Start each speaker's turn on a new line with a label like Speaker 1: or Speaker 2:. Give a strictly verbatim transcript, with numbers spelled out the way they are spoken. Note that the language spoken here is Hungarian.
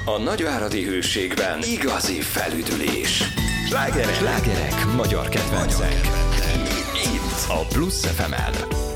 Speaker 1: A nagyváradi Hőségben igazi felüdülés.
Speaker 2: Slágerek, slágerek, magyar kedvencek.
Speaker 1: Itt
Speaker 2: A Plusz ef em-en.